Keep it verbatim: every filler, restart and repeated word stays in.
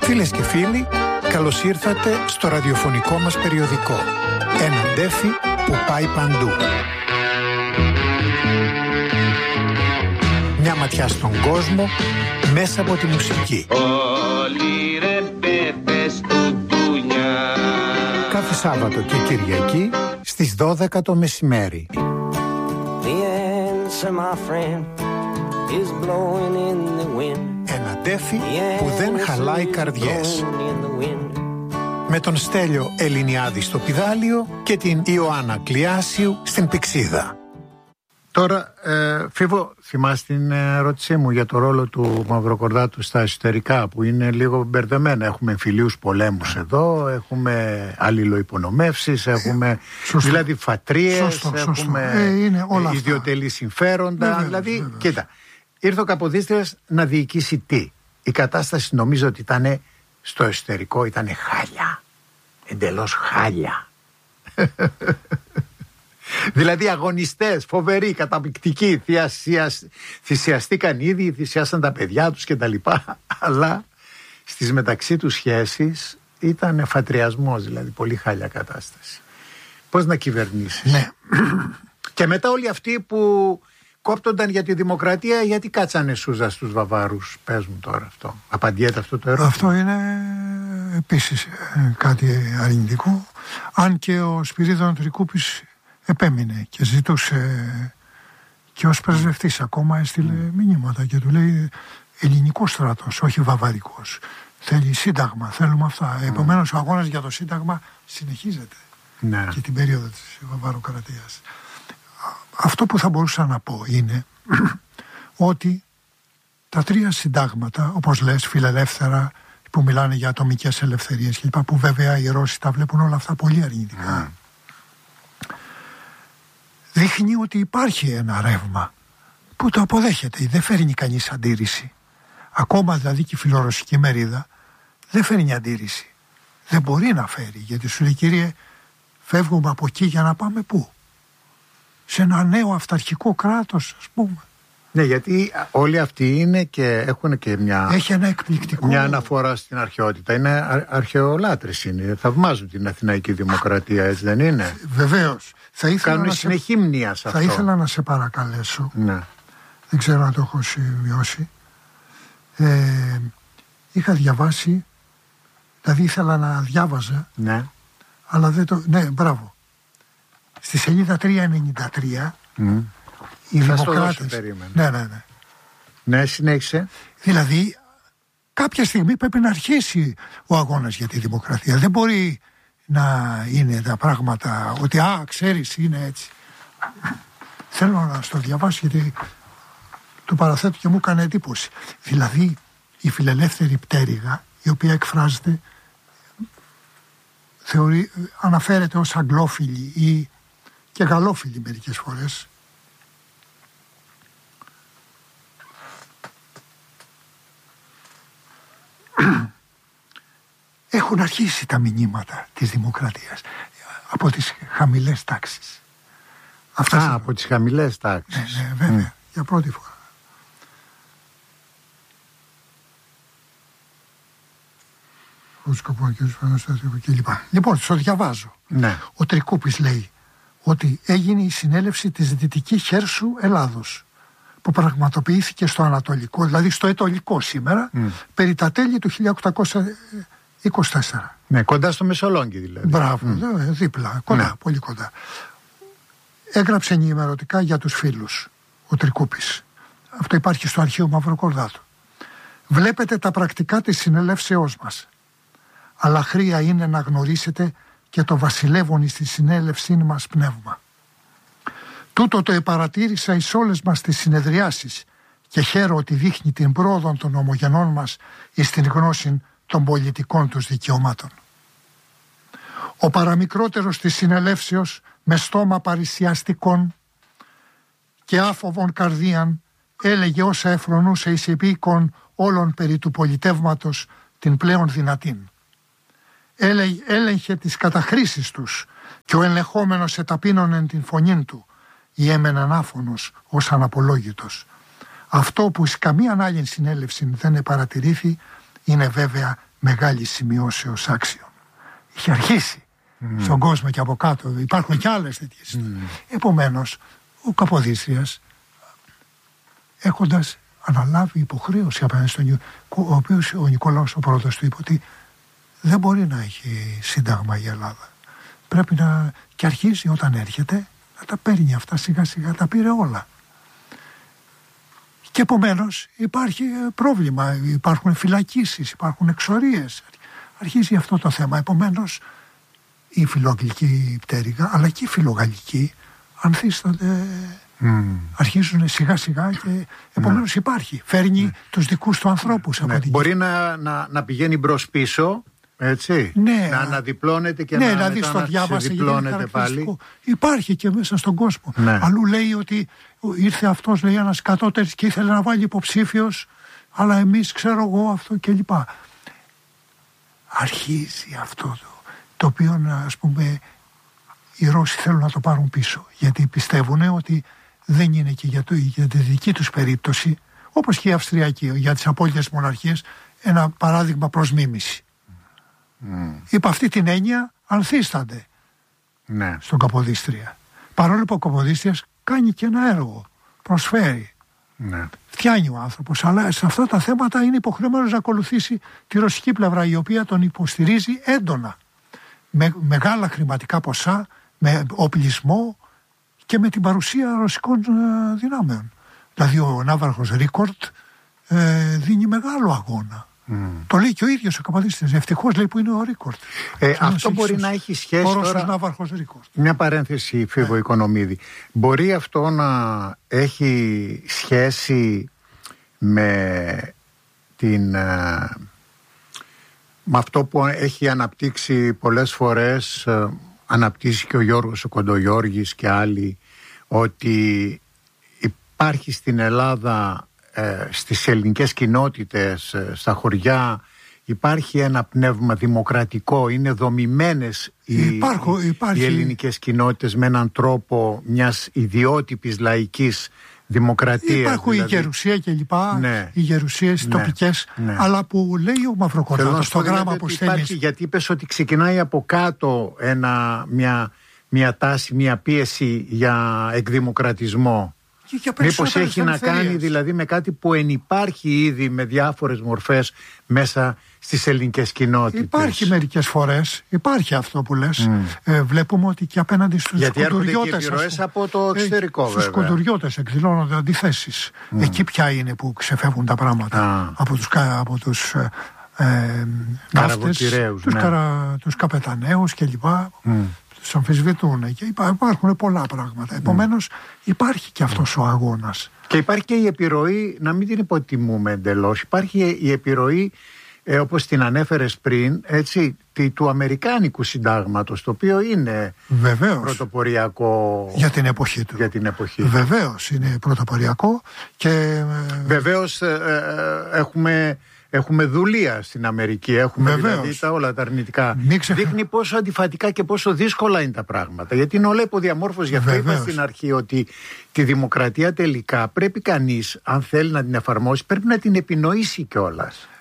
Φίλες και φίλοι, καλώς ήρθατε στο ραδιοφωνικό μας περιοδικό. Ένα ντέφι που πάει παντού. Μια ματιά στον κόσμο μέσα από τη μουσική. Όλοι ρε μπέπες του ντουνιά. Κάθε Σάββατο και Κυριακή στις δώδεκα το μεσημέρι. The answer, my friend, is blowing in the wind. Ένα ντέφι που δεν χαλάει καρδιές. Με τον Στέλιο Ελληνιάδη στο πηδάλιο και την Ιωάννα Κλιάσιου στην πηξίδα. Τώρα, ε, Φίβο, θυμάσαι την ερώτησή μου για το ρόλο του Μαυροκορδάτου στα εσωτερικά, που είναι λίγο μπερδεμένα. Έχουμε εμφυλίους πολέμους εδώ, έχουμε αλληλοϋπονομεύσεις, έχουμε σωστό. δηλαδή φατρίες, σωστό, σωστό. έχουμε ε, ιδιωτελή συμφέροντα. Βεβαίως, δηλαδή, βεβαίως. κοίτα, ήρθε ο Καποδίστριας να διοικήσει τι. Η κατάσταση νομίζω ότι ήταν στο εσωτερικό, ήταν χάλια. Εντελώς χάλια. Δηλαδή αγωνιστές, φοβεροί, καταπληκτικοί, θυσιασ... θυσιαστήκαν ήδη, θυσιάσαν τα παιδιά τους και τα λοιπά, αλλά στις μεταξύ τους σχέσεις ήταν εφατριασμός, δηλαδή πολύ χάλια κατάσταση. Πώς να κυβερνήσεις. Ναι. Και μετά όλοι αυτοί που κόπτονταν για τη δημοκρατία, γιατί κάτσανε σούζα στους Βαβάρους. Πες μου τώρα αυτό. Απαντιέται αυτό το ερώτημα. Αυτό είναι επίσης κάτι αρνητικό. Αν και ο Σπυρίδων Τρικούπης επέμεινε και ζητούσε, και ως πρεσβευτής ακόμα έστειλε mm. μηνύματα και του λέει ελληνικός στρατός, όχι βαβαρικός. Θέλει σύνταγμα, θέλουμε αυτά. Mm. Επομένως ο αγώνας για το σύνταγμα συνεχίζεται mm. και την περίοδο της βαβαροκρατίας. Αυτό που θα μπορούσα να πω είναι ότι τα τρία συντάγματα, όπως λες, φιλελεύθερα, που μιλάνε για ατομικές ελευθερίες κλπ, που βέβαια οι Ρώσοι τα βλέπουν όλα αυτά πολύ αρνητικά, mm. δείχνει ότι υπάρχει ένα ρεύμα που το αποδέχεται, δεν φέρνει κανείς αντίρρηση. Ακόμα δηλαδή και η φιλορωσική μερίδα δεν φέρνει αντίρρηση. Δεν μπορεί να φέρει, γιατί σου λέει, κύριε, φεύγουμε από εκεί για να πάμε πού? Σε ένα νέο αυταρχικό κράτος, ας πούμε. Ναι, γιατί όλοι αυτοί είναι και έχουν και μια, Έχει ένα εκπληκτικό... μια αναφορά στην αρχαιότητα. Είναι αρχαιολάτρες, είναι. Θαυμάζουν την Αθηναϊκή Δημοκρατία, έτσι δεν είναι? Βεβαίως. Θα ήθελα Κάνουν να συνεχή σε... μνήμα σε αυτό. Θα ήθελα να σε παρακαλέσω. Ναι. Δεν ξέρω αν το έχω σημειώσει. Ε, είχα διαβάσει, δηλαδή ήθελα να διάβαζα, ναι. αλλά δεν το... Ναι, μπράβο. Στη σελίδα τριακόσια ενενήντα τρία mm. οι θα δημοκράτες... Ναι, ναι, ναι. Ναι, συνέχισε. Δηλαδή, κάποια στιγμή πρέπει να αρχίσει ο αγώνας για τη δημοκρατία. Δεν μπορεί να είναι τα πράγματα ότι, α, ξέρεις, είναι έτσι. Θέλω να στο διαβάσω γιατί το παραθέτω και μου έκανε εντύπωση. Δηλαδή, η φιλελεύθερη πτέρυγα, η οποία εκφράζεται, θεωρεί, αναφέρεται ως αγγλόφιλη ή και γαλλόφιλοι μερικές φορές. Έχουν αρχίσει τα μηνύματα της δημοκρατίας από τις χαμηλές τάξεις. Αυτές Α, είναι... από τις χαμηλές τάξεις. Ναι, ναι, βέβαια, mm. για πρώτη φορά. Λοιπόν, το διαβάζω. Ναι. Ο Τρικούπης λέει ότι έγινε η συνέλευση της Δυτική Χέρσου Ελλάδος, που πραγματοποιήθηκε στο Ανατολικό, δηλαδή στο Ετωλικό σήμερα, mm. περί τα τέλη του χίλια οκτακόσια είκοσι τέσσερα. Ναι, κοντά στο Μεσολόγγι δηλαδή. Μπράβο, mm. δίπλα, κοντά, ναι. πολύ κοντά. Έγραψε ενημερωτικά για τους φίλους ο Τρικούπης. Αυτό υπάρχει στο αρχείο Μαυροκορδάτου. Βλέπετε τα πρακτικά της συνελεύσεώς μας. Αλλά χρία είναι να γνωρίσετε και το βασιλεύον στη συνέλευσή μας πνεύμα. Τούτο το επαρατήρησα εις όλες μας τις συνεδριάσεις και χαίρω ότι δείχνει την πρόοδο των ομογενών μας εις την γνώση των πολιτικών τους δικαιωμάτων. Ο παραμικρότερος της συνελεύσεως με στόμα παρησιαστικών και άφοβον καρδίαν έλεγε όσα εφρονούσε εις επίκον όλων περί του πολιτεύματος την πλέον δυνατήν. Έλεγχε τις καταχρήσεις τους και ο ελεγχόμενος εταπείνωνεν την φωνήν του ή έμεναν άφωνος ως αναπολόγητος. Αυτό που εις καμία άλλη συνέλευση δεν επαρατηρήθη είναι βέβαια μεγάλη σημειώσεως άξιων. Είχε αρχίσει mm. στον κόσμο και από κάτω. Υπάρχουν και άλλες τέτοιες. Mm. Επομένως, ο Καποδίστριας, έχοντας αναλάβει υποχρέωση απέναντι στον Νικ... ο οποίος ο Νικολάος ο πρώτος του είπε ότι δεν μπορεί να έχει σύνταγμα η Ελλάδα. Πρέπει να... και αρχίζει όταν έρχεται να τα παίρνει αυτά σιγά σιγά, τα πήρε όλα. Και επομένως υπάρχει πρόβλημα, υπάρχουν φυλακίσεις, υπάρχουν εξορίες. Αρχίζει αυτό το θέμα. Επομένως η φιλοαγγλική πτέρυγα αλλά και η φιλογαλλική ανθίστανται, mm. αρχίζουν σιγά σιγά και επομένως mm. υπάρχει. Φέρνει mm. τους δικούς του ανθρώπους. Ναι. Από την... Μπορεί να, να, να πηγαίνει μπρος πίσω, έτσι, ναι, να αναδιπλώνεται και ναι, να, δηλαδή στο διπλώνεται πάλι. Υπάρχει και μέσα στον κόσμο. Ναι. Αλλού λέει ότι ήρθε αυτός, λέει, ένας κατώτερης και ήθελε να βάλει υποψήφιος, αλλά εμείς ξέρω εγώ αυτό κλπ. Αρχίζει αυτό το, το οποίο, ας πούμε, οι Ρώσοι θέλουν να το πάρουν πίσω, γιατί πιστεύουν ότι δεν είναι και για, το, για τη δική τους περίπτωση, όπως και η Αυστριακή, για τις απόλυτες μοναρχίες, ένα παράδειγμα προς μίμηση. Mm. Υπ' αυτή την έννοια ανθίστανται ναι. στον Καποδίστρια. Παρόλο που ο Καποδίστριας κάνει και ένα έργο, προσφέρει, ναι. φτιάνει ο άνθρωπος, αλλά σε αυτά τα θέματα είναι υποχρεωμένος να ακολουθήσει τη ρωσική πλευρά, η οποία τον υποστηρίζει έντονα με μεγάλα χρηματικά ποσά, με οπλισμό και με την παρουσία ρωσικών ε, δυνάμεων. Δηλαδή ο ναύαρχος Ρίκορτ ε, δίνει μεγάλο αγώνα. Mm. Το λέει και ο ίδιος ο Καποδίστριας. Ευτυχώς, λέει, που είναι ο Ρίκορτ. Ε, αυτό μπορεί σωστός, να έχει σχέση τώρα... ναύαρχος Ρίκορτ. Μια παρένθεση, Φίβο, ε. Οικονομίδη. Μπορεί αυτό να έχει σχέση με την... με αυτό που έχει αναπτύξει πολλές φορές, αναπτύσσει και ο Γιώργος ο Κοντογιώργης και άλλοι, ότι υπάρχει στην Ελλάδα, ε, στις ελληνικές κοινότητες, ε, στα χωριά, υπάρχει ένα πνεύμα δημοκρατικό, είναι δομημένες οι, Υπάρχω, υπάρχει... οι ελληνικές κοινότητες με έναν τρόπο μιας ιδιότυπης λαϊκής δημοκρατίας. Υπάρχουν δηλαδή. Η γερουσία και λοιπά, ναι. οι γερουσίες ναι. τοπικές, ναι. αλλά που λέει ο Μαυροκορδάτος στο γράμμα που στέλνει. Γιατί είπες ότι ξεκινάει από κάτω ένα, μια, μια τάση, μια πίεση για εκδημοκρατισμό. Μήπως έχει να κάνει δηλαδή με κάτι που ενυπάρχει ήδη με διάφορες μορφές μέσα στις ελληνικές κοινότητες. Υπάρχει μερικές φορές, υπάρχει αυτό που λες. Mm. Ε, βλέπουμε ότι και απέναντι στους γιατί κοντουριώτες. Γιατί έρχονται και από το εξωτερικό ε, βέβαια. Στους κοντουριώτες εκδηλώνονται αντιθέσεις. Mm. Εκεί πια είναι που ξεφεύγουν τα πράγματα. Ah. Από τους, από τους ε, ε, ναύτες, τους, ναι. καρα, τους καπεταναίους κλπ. Mm. Τους αμφισβητούν και υπάρχουν πολλά πράγματα. Επομένως υπάρχει και αυτός ο αγώνας. Και υπάρχει και η επιρροή, να μην την υποτιμούμε εντελώς, υπάρχει η επιρροή, ε, όπως την ανέφερες πριν, έτσι, του Αμερικάνικου συντάγματος, το οποίο είναι βεβαίως πρωτοποριακό για την εποχή του. Για την εποχή. Βεβαίως είναι πρωτοποριακό και... Βεβαίως ε, ε, έχουμε... Έχουμε δουλεία στην Αμερική, έχουμε βεβαίως. Δηλαδή τα όλα τα αρνητικά. Ξεχα... Δείχνει πόσο αντιφατικά και πόσο δύσκολα είναι τα πράγματα. Γιατί είναι όλα υποδιαμόρφωση. Γι' αυτό είπα στην αρχή ότι τη δημοκρατία τελικά πρέπει κανείς, αν θέλει να την εφαρμόσει, πρέπει να την επινοήσει κιόλας.